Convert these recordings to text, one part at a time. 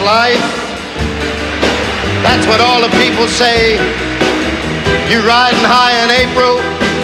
life. That's what all the people say. You riding high in April.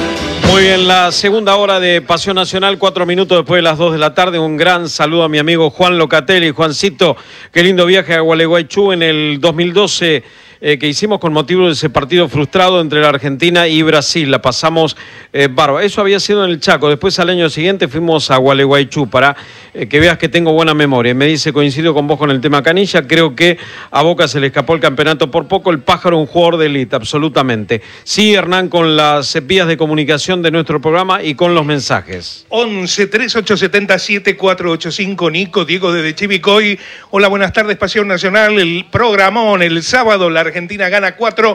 Muy bien, la segunda hora de Pasión Nacional, 4 minutos después de las 2 de la tarde. Un gran saludo a mi amigo Juan Locatelli. Juancito, qué lindo viaje a Gualeguaychú en el 2012 que hicimos con motivo de ese partido frustrado entre la Argentina y Brasil. La pasamos bárbaro. Eso había sido en el Chaco. Después, al año siguiente, fuimos a Gualeguaychú para que veas que tengo buena memoria. Me dice, coincido con vos con el tema Canilla. Creo que a Boca se le escapó el campeonato por poco. El Pájaro, un jugador de élite, absolutamente. Sí, Hernán, con las vías de comunicación de nuestro programa y con los mensajes. 11 3877 485. Nico, Diego desde Chivicoy. Hola, buenas tardes, Pasión Nacional. El programón, el sábado, la Argentina gana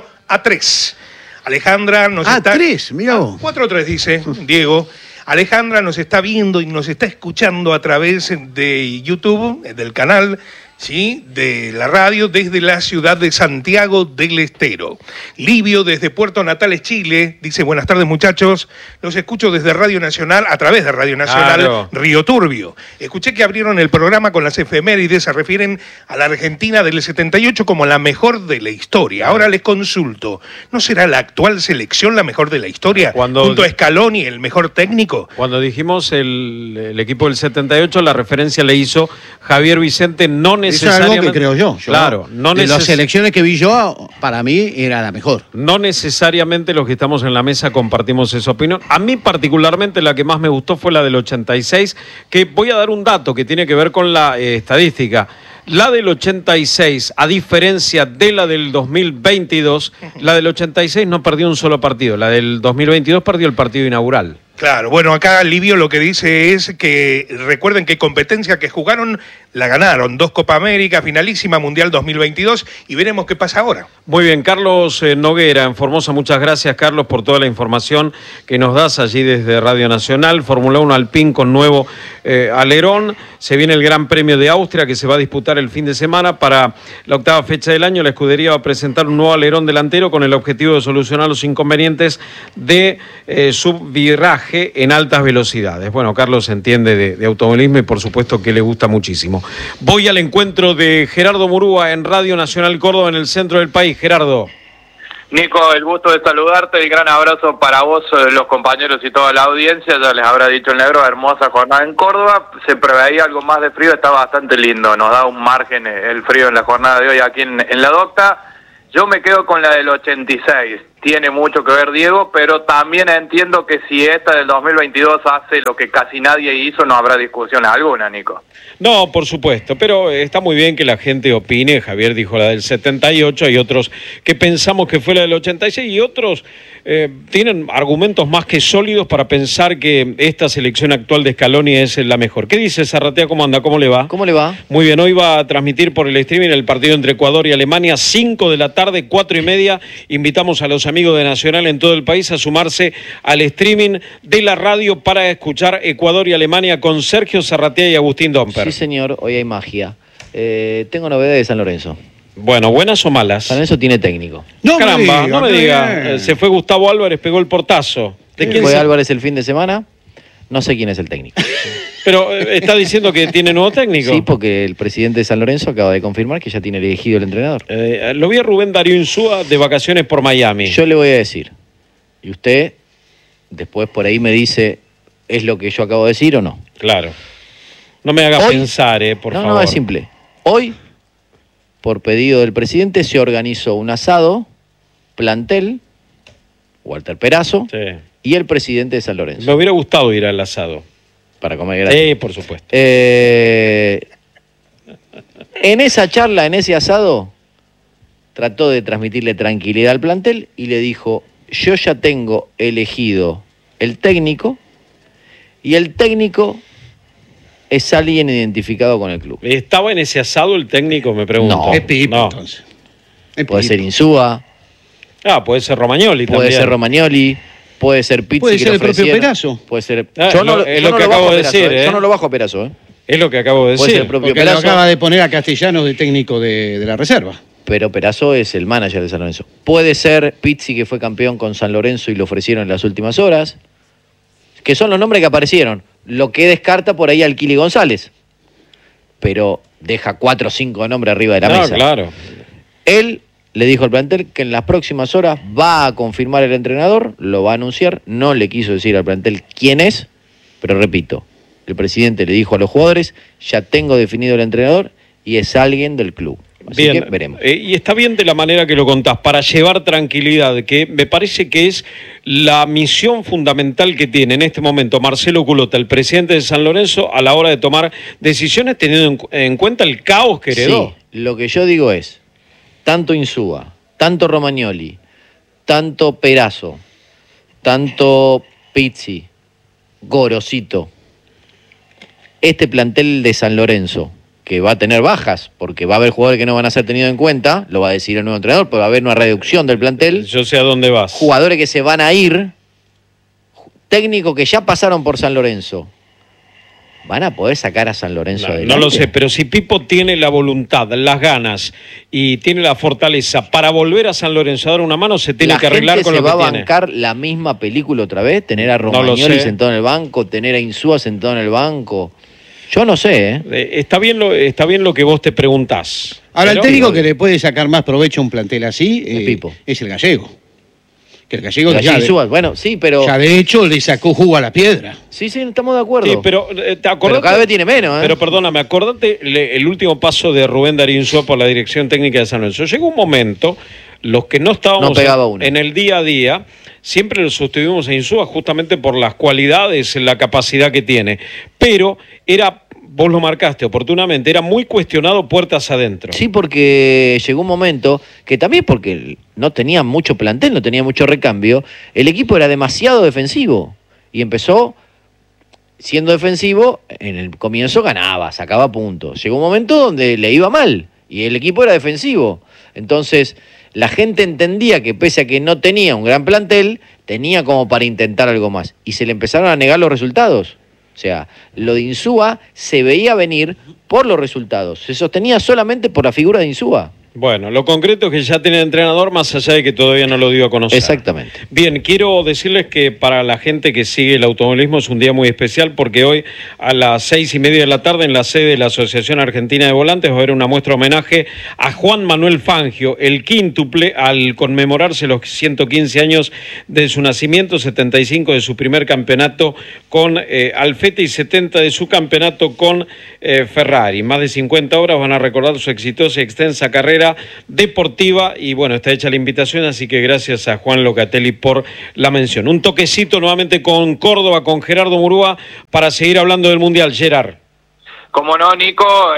4-3. Alejandra nos está... 3, mirá vos. 4-3 dice Diego. Alejandra nos está viendo y nos está escuchando a través de YouTube, del canal, ¿sí?, de la radio, desde la ciudad de Santiago del Estero. Livio desde Puerto Natales, Chile, dice, buenas tardes muchachos, los escucho desde Radio Nacional, a través de Radio Nacional, claro. Río Turbio. Escuché que abrieron el programa con las efemérides, se refieren a la Argentina del 78 como la mejor de la historia. Ahora les consulto, ¿no será la actual selección la mejor de la historia? Junto a Scaloni, el mejor técnico. Cuando dijimos el equipo del 78, la referencia le hizo Javier Vicente, no eso es algo que creo yo. Claro, no de las selecciones que vi yo, para mí era la mejor. No necesariamente los que estamos en la mesa compartimos esa opinión. A mí particularmente la que más me gustó fue la del 86, que voy a dar un dato que tiene que ver con la estadística. La del 86, a diferencia de la del 2022, la del 86 no perdió un solo partido. La del 2022 perdió el partido inaugural. Claro, bueno, acá Livio lo que dice es que recuerden que competencia que jugaron la ganaron. 2 Copa América, finalísima Mundial 2022 y veremos qué pasa ahora. Muy bien, Carlos Noguera en Formosa, muchas gracias Carlos por toda la información que nos das allí desde Radio Nacional. Fórmula 1 Alpine con nuevo alerón. Se viene el Gran Premio de Austria que se va a disputar el fin de semana. Para la 8ª fecha del año la escudería va a presentar un nuevo alerón delantero con el objetivo de solucionar los inconvenientes de subviraje en altas velocidades. Bueno, Carlos entiende de automovilismo y por supuesto que le gusta muchísimo. Voy al encuentro de Gerardo Murúa en Radio Nacional Córdoba en el centro del país. Gerardo. Nico, el gusto de saludarte, el gran abrazo para vos, los compañeros y toda la audiencia. Ya les habrá dicho el negro, hermosa jornada en Córdoba. Se preveía algo más de frío, está bastante lindo. Nos da un margen el frío en la jornada de hoy aquí en la Docta. Yo me quedo con la del 86. Tiene mucho que ver Diego, pero también entiendo que si esta del 2022 hace lo que casi nadie hizo, no habrá discusión alguna, Nico. No, por supuesto, pero está muy bien que la gente opine. Javier dijo la del 78, hay otros que pensamos que fue la del 86 y otros tienen argumentos más que sólidos para pensar que esta selección actual de Scaloni es la mejor. ¿Qué dice Zarratea? ¿Cómo anda? ¿Cómo le va? ¿Cómo le va? Muy bien, hoy va a transmitir por el streaming el partido entre Ecuador y Alemania, 5 de la tarde, 4:30. Invitamos a los amigos de Nacional en todo el país a sumarse al streaming de la radio para escuchar Ecuador y Alemania con Sergio Zarratea y Agustín Domper. Sí, señor, hoy hay magia. Tengo novedades de San Lorenzo. Bueno, ¿buenas o malas? San Lorenzo tiene técnico. No, caramba, no me diga. Se fue Gustavo Álvarez, pegó el portazo. ¿De quién fue Álvarez el fin de semana? No sé quién es el técnico. Pero está diciendo que tiene nuevo técnico. Sí, porque el presidente de San Lorenzo acaba de confirmar que ya tiene elegido el entrenador. Lo vi a Rubén Darío Insúa de vacaciones por Miami. Yo le voy a decir, y usted después por ahí me dice, ¿es lo que yo acabo de decir o no? Claro. No me haga pensar, por favor. No, es simple. Hoy, por pedido del presidente, se organizó un asado, plantel, Walter Perazo, sí, y el presidente de San Lorenzo. Me hubiera gustado ir al asado. Para comer gratis. Por supuesto. En esa charla, en ese asado, trató de transmitirle tranquilidad al plantel y le dijo, yo ya tengo elegido el técnico y el técnico es alguien identificado con el club. ¿Estaba en ese asado el técnico, me pregunto? No, es Pipo, entonces. Puede ser Insúa. Puede ser Romagnoli también. Puede ser Romagnoli. Puede ser Pizzi. Puede ser el propio Perazo. Puede ser. Yo no lo bajo a Perazo. Es lo que acabo de decir. Puede ser el propio Porque Perazo. lo acaba de poner a Castellanos de técnico de la reserva. Pero Perazo es el manager de San Lorenzo. Puede ser Pizzi, que fue campeón con San Lorenzo y lo ofrecieron en las últimas horas. Que son los nombres que aparecieron. Lo que descarta por ahí al Kili González. pero deja 4 o 5 nombres arriba de la No, mesa. claro. Él le dijo al plantel que en las próximas horas va a confirmar el entrenador, lo va a anunciar, no le quiso decir al plantel quién es, pero repito, el presidente le dijo a los jugadores, ya tengo definido el entrenador y es alguien del club. Así Bien, que veremos. y está bien de la manera que lo contás, para llevar tranquilidad, que me parece que es la misión fundamental que tiene en este momento Marcelo Culota, el presidente de San Lorenzo, a la hora de tomar decisiones teniendo en cuenta el caos que heredó. Sí, lo que yo digo es, tanto Insúa, tanto Romagnoli, tanto Perazo, tanto Pizzi, Gorosito, este plantel de San Lorenzo, que va a tener bajas, porque va a haber jugadores que no van a ser tenidos en cuenta, lo va a decir el nuevo entrenador, pero va a haber una reducción del plantel, Yo sé a dónde vas. jugadores que se van a ir, técnicos que ya pasaron por San Lorenzo, ¿van a poder sacar a San Lorenzo adelante? No lo sé, pero si Pipo tiene la voluntad, las ganas y tiene la fortaleza para volver a San Lorenzo a dar una mano, se tiene que arreglar con lo que ¿La gente se va a tiene. bancar la misma película otra vez? ¿Tener a lo Romagnoli sé. sentado en el banco? ¿Tener a Insúa sentado en el banco? Yo no sé, ¿eh? Está bien lo que vos te preguntás. Ahora, el Pero- técnico que le puede sacar más provecho a un plantel así Pipo. es el gallego. Que el gallego Pero ya, allí Insúa, bueno, sí, pero... ya de hecho le sacó jugo a la piedra. Sí, estamos de acuerdo. Sí, pero te acordás. Pero cada vez tiene menos, ¿eh? Pero perdóname, acordate el último paso de Rubén Darín Insúa por la dirección técnica de San Lorenzo. Llegó un momento, los que no estábamos No pegaba uno. en el día a día, siempre lo sostuvimos a Insúa justamente por las cualidades, la capacidad que tiene. Pero era, vos lo marcaste oportunamente, era muy cuestionado puertas adentro. Sí, porque llegó un momento que también porque no tenía mucho plantel, no tenía mucho recambio, el equipo era demasiado defensivo y empezó siendo defensivo, en el comienzo ganaba, sacaba puntos. Llegó un momento donde le iba mal y el equipo era defensivo. Entonces, la gente entendía que pese a que no tenía un gran plantel, tenía como para intentar algo más y se le empezaron a negar los resultados. O sea, lo de Insúa se veía venir por los resultados. Se sostenía solamente por la figura de Insúa. Bueno, lo concreto es que ya tiene entrenador, más allá de que todavía no lo dio a conocer. Exactamente. Bien, quiero decirles que para la gente que sigue el automovilismo es un día muy especial porque hoy a las 6:30 de la tarde en la sede de la Asociación Argentina de Volantes va a haber una muestra homenaje a Juan Manuel Fangio, el quíntuple, al conmemorarse los 115 años de su nacimiento, 75 de su primer campeonato con Alfete y 70 de su campeonato con Ferrari. Más de 50 horas van a recordar su exitosa y extensa carrera deportiva y bueno, está hecha la invitación, así que gracias a Juan Locatelli por la mención. Un toquecito nuevamente con Córdoba, con Gerardo Murúa, para seguir hablando del Mundial. Gerard. Como no, Nico,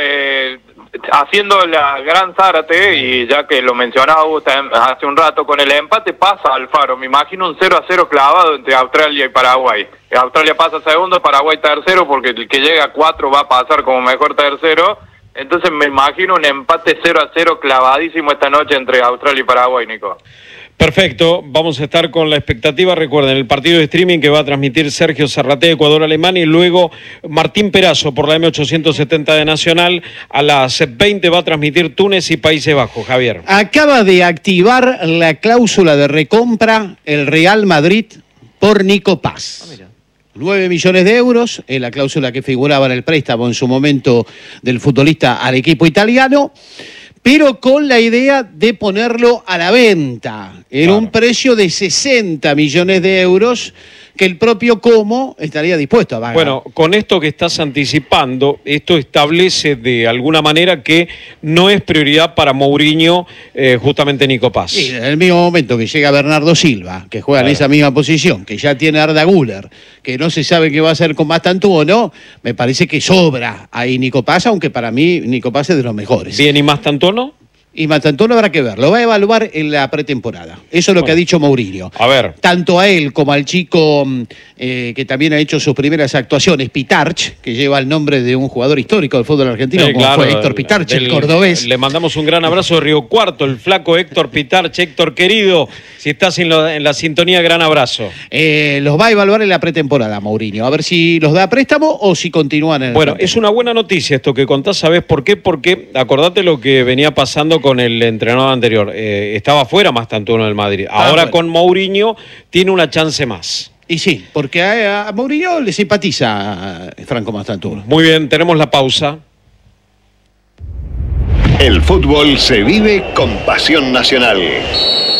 haciendo la gran Zárate, y ya que lo mencionaba usted hace un rato, con el empate pasa Alfaro. Me imagino un 0-0 clavado entre Australia y Paraguay. Australia pasa segundo, Paraguay tercero, porque el que llega a 4 va a pasar como mejor tercero. Entonces me imagino un empate 0-0 clavadísimo esta noche entre Australia y Paraguay, Nico. Perfecto, vamos a estar con la expectativa. Recuerden, el partido de streaming que va a transmitir Sergio Zarraté, Ecuador-Alemania, y luego Martín Perazo por la M870 de Nacional. A las 20 va a transmitir Túnez y Países Bajos. Javier. Acaba de activar la cláusula de recompra el Real Madrid por Nico Paz. 9 millones de euros, es la cláusula que figuraba en el préstamo en su momento del futbolista al equipo italiano, pero con la idea de ponerlo a la venta en un precio de 60 millones de euros que el propio Como estaría dispuesto a pagar. Bueno, con esto que estás anticipando, esto establece de alguna manera que no es prioridad para Mourinho justamente Nico Paz. Sí, en el mismo momento que llega Bernardo Silva, que juega en esa misma posición, que ya tiene Arda Güler, que no se sabe qué va a hacer con Mastantú o no, me parece que sobra ahí Nico Paz, aunque para mí Nico Paz es de los mejores. Bien, ¿y Mastantuono? Y Mastantú habrá que ver, lo va a evaluar en la pretemporada. Eso es lo que ha dicho Mourinho. A ver. Tanto a él como al chico que también ha hecho sus primeras actuaciones, Pitarch, que lleva el nombre de un jugador histórico del fútbol argentino, como claro, fue Héctor Pitarch, el cordobés. Le mandamos un gran abrazo de Río Cuarto, el flaco Héctor Pitarch. Héctor querido, si estás en la sintonía, gran abrazo. Los va a evaluar en la pretemporada, Mourinho, a ver si los da a préstamo o si continúan en el Bueno, plantel. es una buena noticia esto que contás, ¿sabés por qué? Porque acordate lo que venía pasando con el entrenador anterior. Estaba fuera Mastantuono del Madrid. Ahora bueno. con Mourinho tiene una chance más. Y sí, porque a Mourinho le simpatiza a Franco Mastantú. Muy bien, tenemos la pausa. El fútbol se vive con pasión nacional.